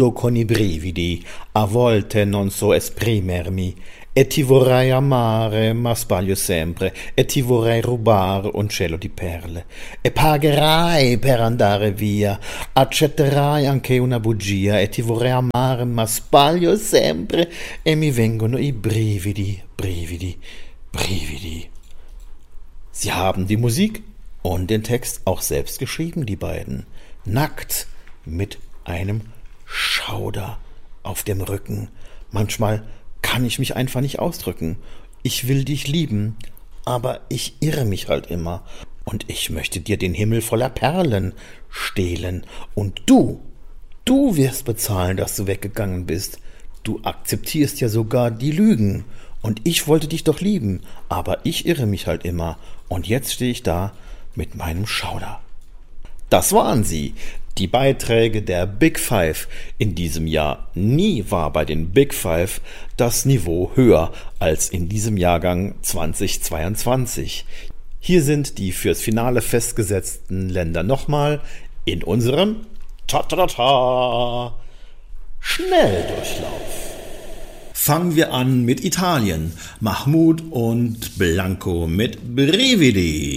nudo con I brividi, a volte non so esprimermi, e ti vorrei amare, ma sbaglio sempre, e ti vorrei rubare un cielo di perle, e pagherai per andare via, accetterai anche una bugia, e ti vorrei amare, ma sbaglio sempre, e mi vengono I brividi, brividi, brividi. Sie haben die Musik und den Text auch selbst geschrieben, die beiden. Nackt mit einem Schauder auf dem Rücken. Manchmal kann ich mich einfach nicht ausdrücken. Ich will dich lieben, aber ich irre mich halt immer. Und ich möchte dir den Himmel voller Perlen stehlen. Und du wirst bezahlen, dass du weggegangen bist. Du akzeptierst ja sogar die Lügen. Und ich wollte dich doch lieben, aber ich irre mich halt immer. Und jetzt stehe ich da mit meinem Schauder. Das waren sie, die Beiträge der Big Five in diesem Jahr. Nie war bei den Big Five das Niveau höher als in diesem Jahrgang 2022. Hier sind die fürs Finale festgesetzten Länder nochmal in unserem Schnelldurchlauf. Fangen wir an mit Italien. Mahmood und Blanco mit Brividi.